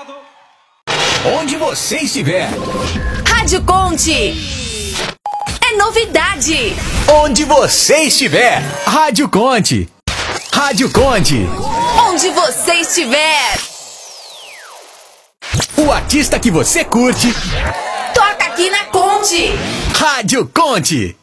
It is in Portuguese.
Onde você estiver. Rádio Conte. É novidade. Onde você estiver. Rádio Conte. Rádio Conte. Onde você estiver. O artista que você curte. Toca aqui na Conte. Rádio Conte.